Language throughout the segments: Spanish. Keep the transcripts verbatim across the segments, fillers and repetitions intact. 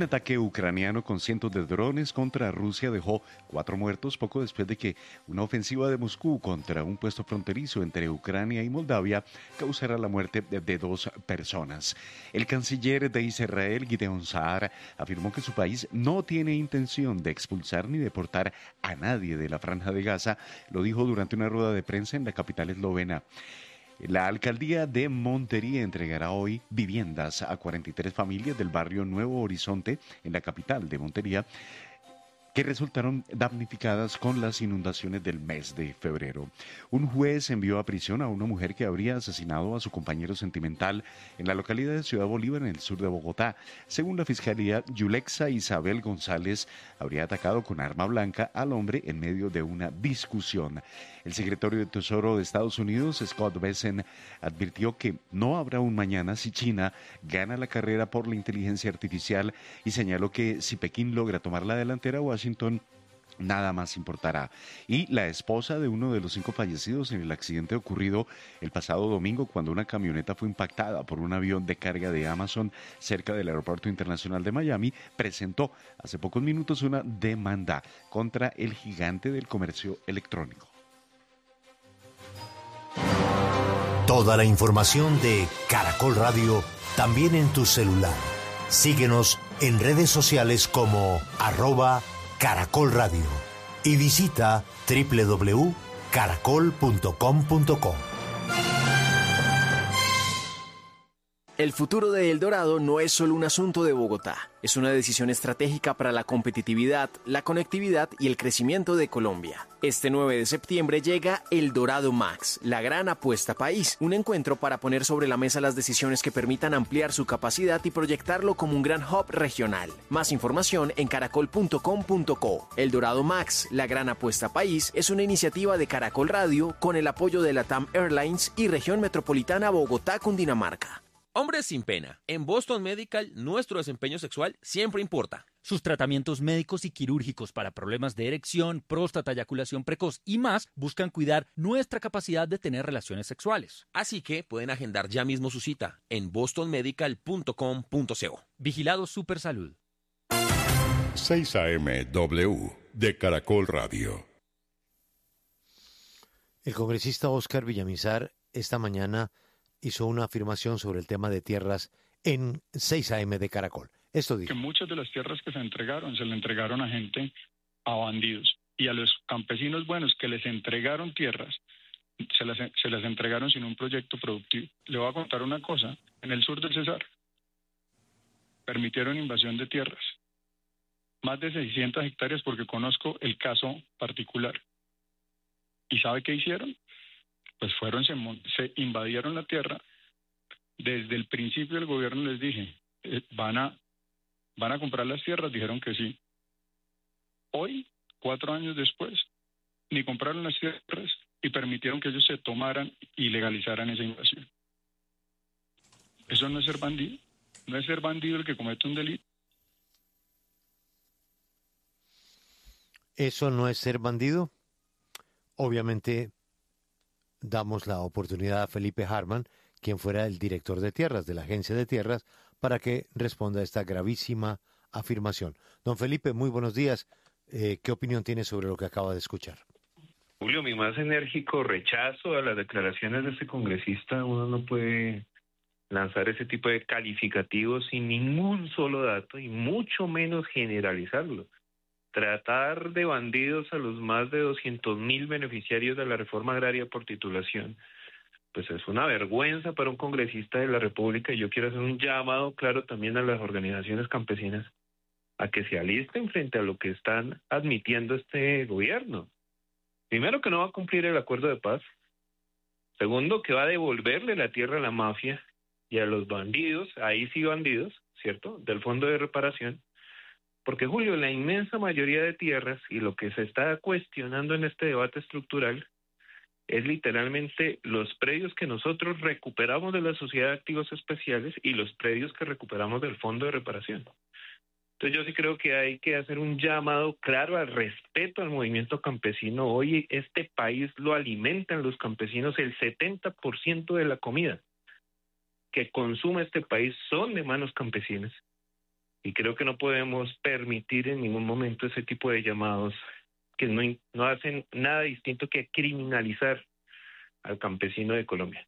Un ataque ucraniano con cientos de drones contra Rusia dejó cuatro muertos poco después de que una ofensiva de Moscú contra un puesto fronterizo entre Ucrania y Moldavia causara la muerte de, de dos personas. El canciller de Israel, Gideon Saar, afirmó que su país no tiene intención de expulsar ni deportar a nadie de la Franja de Gaza. Lo dijo durante una rueda de prensa en la capital eslovena. La alcaldía de Montería entregará hoy viviendas a cuarenta y tres familias del barrio Nuevo Horizonte, en la capital de Montería, que resultaron damnificadas con las inundaciones del mes de febrero. Un juez envió a prisión a una mujer que habría asesinado a su compañero sentimental en la localidad de Ciudad Bolívar, en el sur de Bogotá. Según la fiscalía, Yulexa Isabel González habría atacado con arma blanca al hombre en medio de una discusión. El secretario de Tesoro de Estados Unidos, Scott Bessent, advirtió que no habrá un mañana si China gana la carrera por la inteligencia artificial y señaló que si Pekín logra tomar la delantera, Washington nada más importará. Y la esposa de uno de los cinco fallecidos en el accidente ocurrido el pasado domingo cuando una camioneta fue impactada por un avión de carga de Amazon cerca del Aeropuerto Internacional de Miami, presentó hace pocos minutos una demanda contra el gigante del comercio electrónico. Toda la información de Caracol Radio también en tu celular. Síguenos en redes sociales como arroba Caracol Radio y visita doble u doble u doble u punto caracol punto com punto co. El futuro de El Dorado no es solo un asunto de Bogotá, es una decisión estratégica para la competitividad, la conectividad y el crecimiento de Colombia. Este nueve de septiembre llega El Dorado Max, la gran apuesta país, un encuentro para poner sobre la mesa las decisiones que permitan ampliar su capacidad y proyectarlo como un gran hub regional. Más información en caracol punto com punto co. El Dorado Max, la gran apuesta país, es una iniciativa de Caracol Radio con el apoyo de LATAM Airlines y Región Metropolitana Bogotá-Cundinamarca. Hombres sin pena. En Boston Medical, nuestro desempeño sexual siempre importa. Sus tratamientos médicos y quirúrgicos para problemas de erección, próstata, eyaculación precoz y más buscan cuidar nuestra capacidad de tener relaciones sexuales. Así que pueden agendar ya mismo su cita en boston medical punto com punto co. Vigilado Supersalud. seis A M W de Caracol Radio. El congresista Óscar Villamizar esta mañana hizo una afirmación sobre el tema de tierras en seis A M de Caracol. Esto dijo. Que muchas de las tierras que se entregaron, se le entregaron a gente, a bandidos. Y a los campesinos buenos que les entregaron tierras, se las, se las entregaron sin un proyecto productivo. Le voy a contar una cosa. En el sur del Cesar permitieron invasión de tierras. Más de seiscientas hectáreas porque conozco el caso particular. ¿Y sabe qué hicieron? Pues fueron, se, se invadieron la tierra. Desde el principio del gobierno les dije, eh, van a van a comprar las tierras, dijeron que sí. Hoy, cuatro años después, ni compraron las tierras y permitieron que ellos se tomaran y legalizaran esa invasión. ¿Eso no es ser bandido? ¿No es ser bandido el que comete un delito? ¿Eso no es ser bandido? Obviamente damos la oportunidad a Felipe Harman, quien fuera el director de tierras de la Agencia de Tierras, para que responda a esta gravísima afirmación. Don Felipe, muy buenos días. Eh, ¿Qué opinión tiene sobre lo que acaba de escuchar? Julio, mi más enérgico rechazo a las declaraciones de este congresista. Uno no puede lanzar ese tipo de calificativos sin ningún solo dato y mucho menos generalizarlo. Tratar de bandidos a los más de doscientos mil beneficiarios de la reforma agraria por titulación, pues es una vergüenza para un congresista de la República, y yo quiero hacer un llamado claro también a las organizaciones campesinas a que se alisten frente a lo que están admitiendo este gobierno. Primero, que no va a cumplir el acuerdo de paz. Segundo, que va a devolverle la tierra a la mafia y a los bandidos, ahí sí bandidos, ¿cierto?, del Fondo de Reparación. Porque, Julio, la inmensa mayoría de tierras y lo que se está cuestionando en este debate estructural es literalmente los predios que nosotros recuperamos de la Sociedad de Activos Especiales y los predios que recuperamos del Fondo de Reparación. Entonces yo sí creo que hay que hacer un llamado claro al respeto al movimiento campesino. Hoy este país lo alimentan los campesinos, el setenta por ciento de la comida que consume este país son de manos campesinas. Y creo que no podemos permitir en ningún momento ese tipo de llamados que no, no hacen nada distinto que criminalizar al campesino de Colombia.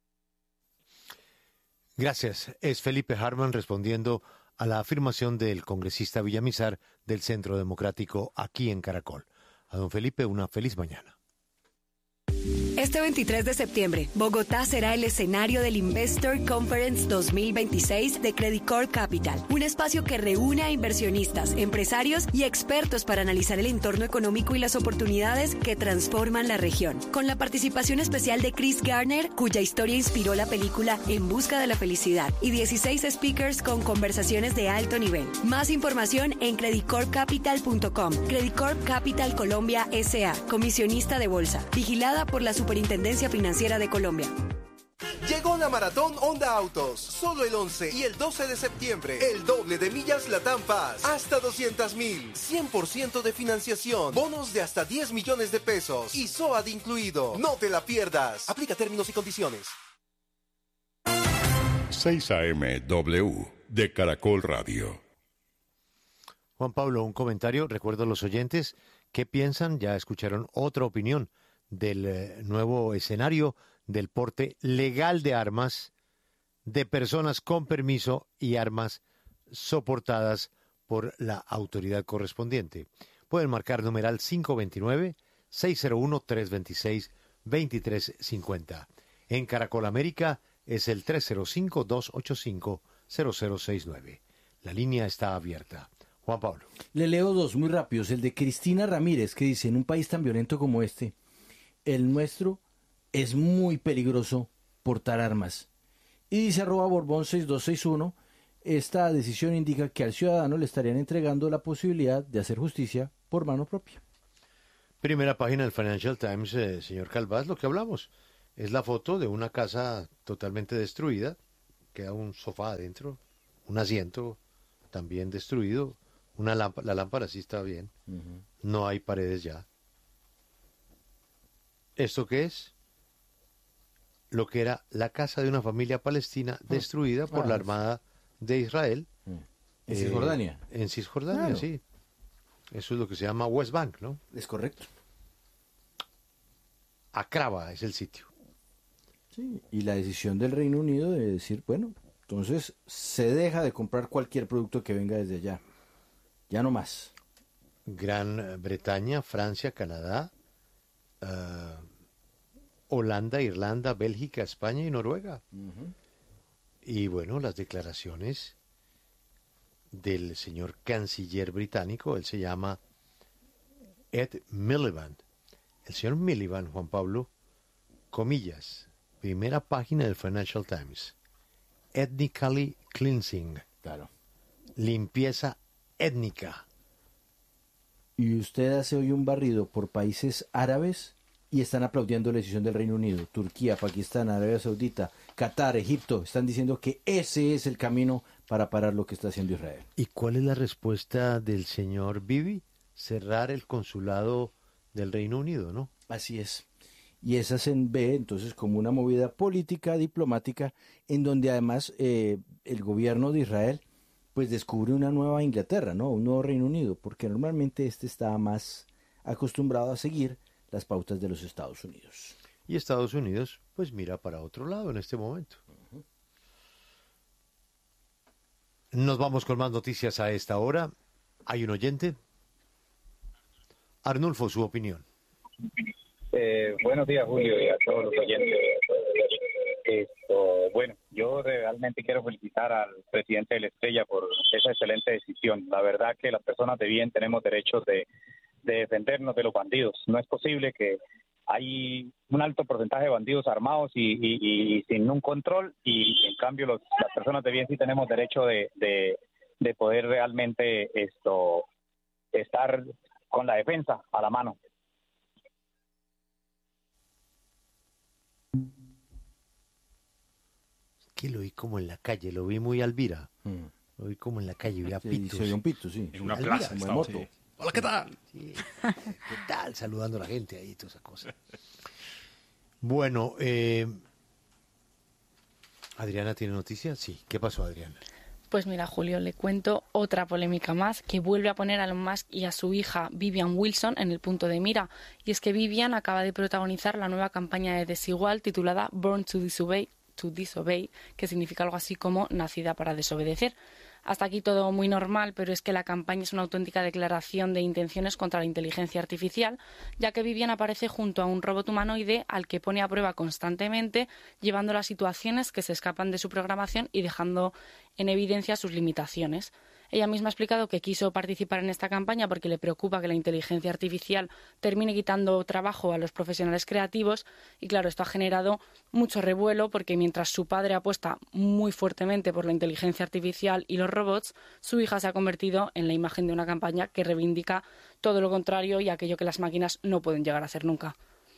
Gracias. Es Felipe Harman respondiendo a la afirmación del congresista Villamizar del Centro Democrático aquí en Caracol. A don Felipe, una feliz mañana. Este veintitrés de septiembre, Bogotá será el escenario del Investor Conference dos mil veintiséis de Credit Corp Capital, un espacio que reúne a inversionistas, empresarios y expertos para analizar el entorno económico y las oportunidades que transforman la región. Con la participación especial de Chris Garner, cuya historia inspiró la película En busca de la felicidad, y dieciséis speakers con conversaciones de alto nivel. Más información en credit corp capital punto com. Credit Corp Capital Colombia S A, comisionista de bolsa, vigilada por la Superintendencia Financiera de Colombia. Llegó la Maratón Honda Autos. Solo el once y el doce de septiembre. El doble de millas Latam Paz. Hasta doscientos mil. cien por ciento de financiación. Bonos de hasta diez millones de pesos. Y S O A D incluido. No te la pierdas. Aplica términos y condiciones. seis A M W de Caracol Radio. Juan Pablo, un comentario. Recuerdo a los oyentes qué piensan. Ya escucharon otra opinión del eh, nuevo escenario del porte legal de armas de personas con permiso y armas soportadas por la autoridad correspondiente. Pueden marcar numeral cinco dos nueve, seis cero uno, tres dos seis, dos tres cinco cero. En Caracol América es el tres cero cinco, dos ocho cinco, cero cero seis nueve. La línea está abierta. Juan Pablo. Le leo dos muy rápidos. El de Cristina Ramírez, que dice: en un país tan violento como este, el nuestro, es muy peligroso portar armas. Y dice arroba Borbón seis dos seis uno, esta decisión indica que al ciudadano le estarían entregando la posibilidad de hacer justicia por mano propia. Primera página del Financial Times, eh, señor Calvás, lo que hablamos. Es la foto de una casa totalmente destruida, queda un sofá adentro, un asiento también destruido, una lámpara, la lámpara sí está bien, uh-huh. No hay paredes ya. ¿Esto qué es? Lo que era la casa de una familia palestina destruida por ah, la Armada de Israel. ¿En eh, Cisjordania? En Cisjordania, claro. Sí. Eso es lo que se llama West Bank, ¿no? Es correcto. Akraba es el sitio. Sí, y la decisión del Reino Unido de decir, bueno, entonces se deja de comprar cualquier producto que venga desde allá. Ya no más. Gran Bretaña, Francia, Canadá, Uh, Holanda, Irlanda, Bélgica, España y Noruega. Uh-huh. Y bueno, las declaraciones del señor canciller británico, él se llama Ed Miliband. El señor Miliband, Juan Pablo, comillas, primera página del Financial Times. Ethnically cleansing. Claro. Limpieza étnica. Y usted hace hoy un barrido por países árabes y están aplaudiendo la decisión del Reino Unido. Turquía, Pakistán, Arabia Saudita, Qatar, Egipto, están diciendo que ese es el camino para parar lo que está haciendo Israel. ¿Y cuál es la respuesta del señor Bibi? Cerrar el consulado del Reino Unido, ¿no? Así es. Y esa se ve entonces como una movida política, diplomática, en donde además eh, el gobierno de Israel pues descubre una nueva Inglaterra, ¿no? Un nuevo Reino Unido, porque normalmente este está más acostumbrado a seguir las pautas de los Estados Unidos. Y Estados Unidos, pues mira para otro lado en este momento. Uh-huh. Nos vamos con más noticias a esta hora. ¿Hay un oyente? Arnulfo, su opinión. Eh, buenos días, Julio, y a todos los oyentes. Esto, bueno, yo realmente quiero felicitar al presidente de la Estrella por esa excelente decisión. La verdad que las personas de bien tenemos derechos de, de defendernos de los bandidos. No es posible que hay un alto porcentaje de bandidos armados y, y, y sin un control, y en cambio los, las personas de bien sí tenemos derecho de, de, de poder realmente esto estar con la defensa a la mano. Que lo vi como en la calle, lo vi muy Alvira. Mm. Lo vi como en la calle, vi a sí, Pitos. Se un Pito, sí. En una Alvira, plaza, estaba, moto. Sí. Hola, ¿qué tal? Sí. ¿Qué tal? Saludando a la gente ahí, toda esa cosa. Bueno, eh, ¿Adriana tiene noticias? Sí. ¿Qué pasó, Adriana? Pues mira, Julio, le cuento otra polémica más que vuelve a poner a Elon Musk y a su hija Vivian Wilson en el punto de mira. Y es que Vivian acaba de protagonizar la nueva campaña de Desigual titulada Born to Disobey, to Disobey, que significa algo así como nacida para desobedecer. Hasta aquí todo muy normal, pero es que la campaña es una auténtica declaración de intenciones contra la inteligencia artificial, ya que Vivian aparece junto a un robot humanoide al que pone a prueba constantemente, llevándolo a situaciones que se escapan de su programación y dejando en evidencia sus limitaciones. Ella misma ha explicado que quiso participar en esta campaña porque le preocupa que la inteligencia artificial termine quitando trabajo a los profesionales creativos y, claro, esto ha generado mucho revuelo porque mientras su padre apuesta muy fuertemente por la inteligencia artificial y los robots, su hija se ha convertido en la imagen de una campaña que reivindica todo lo contrario y aquello que las máquinas no pueden llegar a hacer nunca.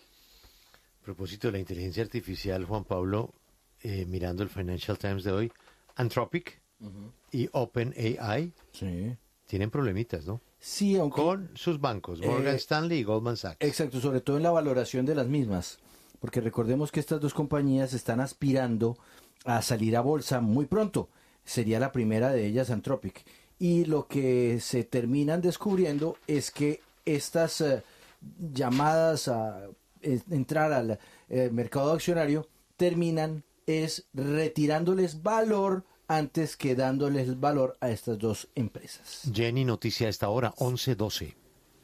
A propósito de la inteligencia artificial, Juan Pablo, eh, mirando el Financial Times de hoy, Anthropic uh-huh. y OpenAI sí. tienen problemitas, ¿no? Sí, aunque... Con sus bancos, Morgan eh, Stanley y Goldman Sachs. Exacto, sobre todo en la valoración de las mismas, porque recordemos que estas dos compañías están aspirando a salir a bolsa muy pronto. Sería la primera de ellas, Anthropic. Y lo que se terminan descubriendo es que estas eh, llamadas a eh, entrar al eh, mercado accionario terminan es retirándoles valor antes que dándoles valor a estas dos empresas. Jenny, noticia a esta hora, once doce.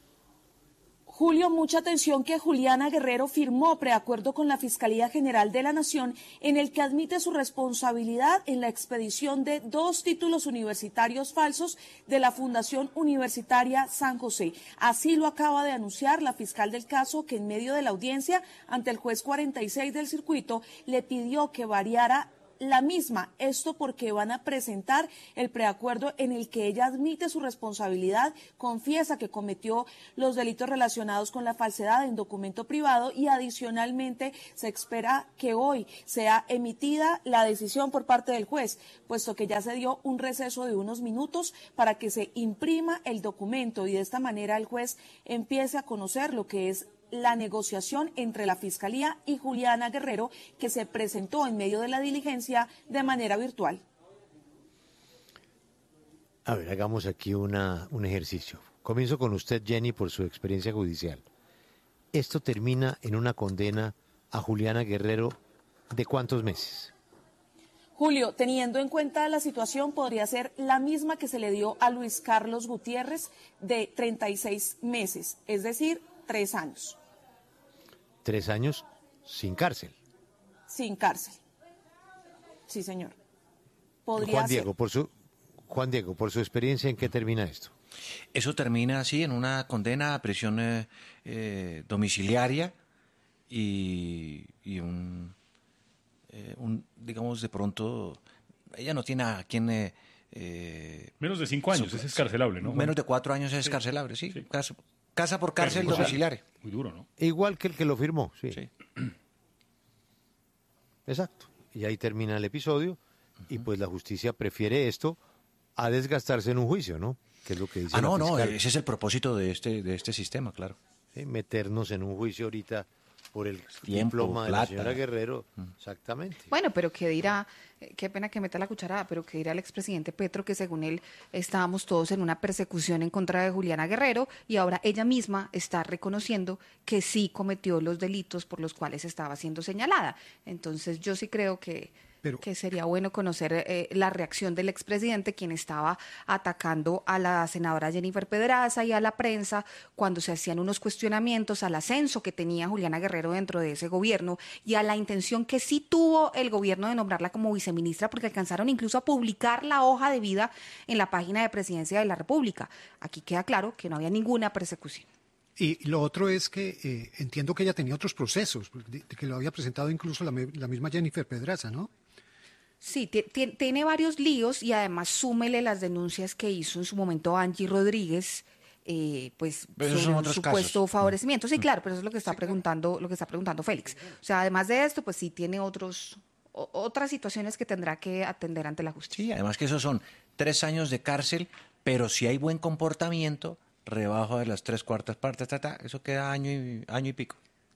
Julio, mucha atención que Juliana Guerrero firmó preacuerdo con la Fiscalía General de la Nación en el que admite su responsabilidad en la expedición de dos títulos universitarios falsos de la Fundación Universitaria San José. Así lo acaba de anunciar la fiscal del caso, que en medio de la audiencia ante el juez cuarenta y seis del circuito le pidió que variara la misma, esto porque van a presentar el preacuerdo en el que ella admite su responsabilidad, confiesa que cometió los delitos relacionados con la falsedad en documento privado y adicionalmente se espera que hoy sea emitida la decisión por parte del juez, puesto que ya se dio un receso de unos minutos para que se imprima el documento y de esta manera el juez empiece a conocer lo que es la negociación entre la Fiscalía y Juliana Guerrero, que se presentó en medio de la diligencia de manera virtual. A ver, hagamos aquí una, un ejercicio. Comienzo con usted, Jenny, por su experiencia judicial. ¿Esto termina en una condena a Juliana Guerrero de cuántos meses? Julio, teniendo en cuenta la situación, podría ser la misma que se le dio a Luis Carlos Gutiérrez de treinta y seis meses, es decir, tres años. Tres años sin cárcel. Sin cárcel. Sí, señor. Podría Juan Diego, ser. por su Juan Diego, por su experiencia, ¿en qué termina esto? Eso termina así, en una condena a prisión eh, eh, domiciliaria y, y un, eh, un, digamos, de pronto, ella no tiene a quien... Eh, eh, menos de cinco años, su, es escarcelable, ¿no? Menos de cuatro años es escarcelable, sí. sí. Casa, casa por cárcel Pero, domiciliaria. Muy duro, ¿no? Igual que el que lo firmó, sí. sí. Exacto. Y ahí termina el episodio uh-huh. y pues la justicia prefiere esto a desgastarse en un juicio, ¿no? Que es lo que dice Ah, no, la fiscal. no, ese es el propósito de este, de este sistema, claro. Sí, meternos en un juicio ahorita por el Tiempo, diploma plata. de la señora Guerrero, exactamente. Bueno, pero qué dirá, qué pena que meta la cucharada, pero qué dirá el expresidente Petro, que según él estábamos todos en una persecución en contra de Juliana Guerrero y ahora ella misma está reconociendo que sí cometió los delitos por los cuales estaba siendo señalada. Entonces yo sí creo que... Pero, que sería bueno conocer eh, la reacción del expresidente, quien estaba atacando a la senadora Jennifer Pedraza y a la prensa cuando se hacían unos cuestionamientos al ascenso que tenía Juliana Guerrero dentro de ese gobierno y a la intención que sí tuvo el gobierno de nombrarla como viceministra, porque alcanzaron incluso a publicar la hoja de vida en la página de Presidencia de la República. Aquí queda claro que no había ninguna persecución. Y lo otro es que eh, entiendo que ella tenía otros procesos, de, de que lo había presentado incluso la, la misma Jennifer Pedraza, ¿no? Sí, tiene varios líos y además súmele las denuncias que hizo en su momento Angie Rodríguez, eh, pues sobre un supuesto favorecimiento. Sí, claro, pero eso es lo que está preguntando, lo que está preguntando Félix. O sea, además de esto, pues sí tiene otros otras situaciones que tendrá que atender ante la justicia. Sí, además que esos son tres años de cárcel, pero si hay buen comportamiento, rebajo de las tres cuartas partes, ta, ta, eso queda año y año y pico.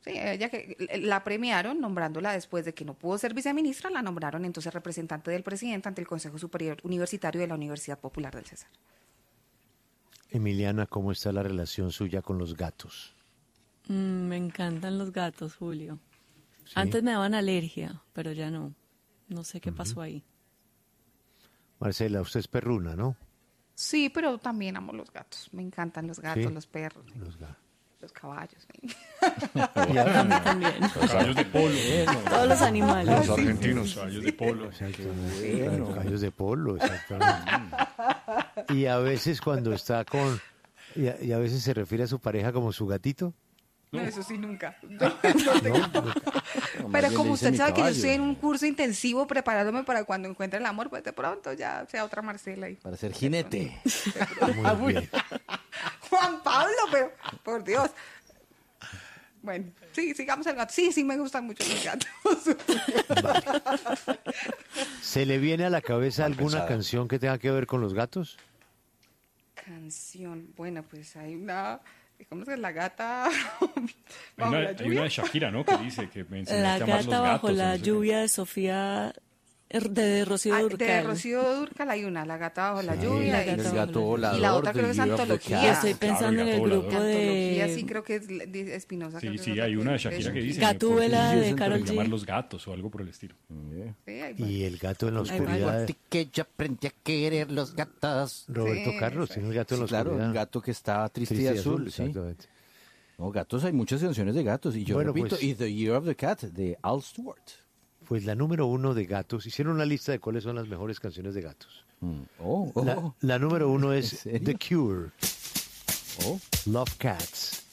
Sí, ella que la premiaron nombrándola después de que no pudo ser viceministra, la nombraron entonces representante del presidente ante el Consejo Superior Universitario de la Universidad Popular del Cesar. Emiliana, ¿cómo está la relación suya con los gatos? Mm, me encantan los gatos, Julio. ¿Sí? Antes me daban alergia, pero ya no. No sé qué uh-huh. pasó ahí. Marcela, usted es perruna, ¿no? Sí, pero también amo los gatos. Me encantan los gatos, ¿Sí? los perros. Los gatos. Los caballos. A mí también. Los caballos de polo. Todos los animales. Los argentinos. Los caballos de polo. Sí, los caballos de polo, exactamente. Y a veces cuando está con... Y a, y a veces se refiere a su pareja como su gatito. No, eso sí, nunca. No, no tengo. No, pero como usted sabe que yo estoy en un curso intensivo preparándome para cuando encuentre el amor, pues de pronto ya sea otra Marcela ahí. Para ser jinete. Muy bien. Juan Pablo, pero por Dios. Bueno, sí, sigamos el gato. Sí, sí, me gustan mucho los gatos. Vale. ¿Se le viene a la cabeza alguna pensada. canción que tenga que ver con los gatos? Canción, bueno, pues hay una... ¿Cómo es que la gata bajo la lluvia? Hay una de Shakira, ¿no? Que dice que me enseñaste La a amar los gata bajo gatos, la no sé lluvia de Sofía, de, de Rocío Ah, Dúrcal. de Rocío Dúrcal hay una, La gata bajo la Sí, lluvia. La y, gata el gato volador. y la otra creo que es The Year of the antología. Cat. Estoy pensando Claro, el en el gato grupo volador. Antología, de sí, creo que es de Espinosa. Sí, creo que sí, es hay la una de que- Shakira que dice Gatúbela que de por Karol fin llamar G. los gatos o algo por el estilo. Sí, hay Y el gato en la Ahí va. oscuridad. Que yo aprendí a querer los gatos. Roberto Sí, Carlos, sí. tiene un gato en la Sí, claro, oscuridad. un gato que está triste, Triste y azul, sí. exactamente. No, gatos, hay muchas canciones de gatos. Y yo Bueno, repito, pues- y The Year of the Cat, de Al Stewart. Pues la número uno de gatos, hicieron una lista de cuáles son las mejores canciones de gatos. Mm. Oh, oh, La, la número uno ¿En es serio? The Cure, oh. Love Cats.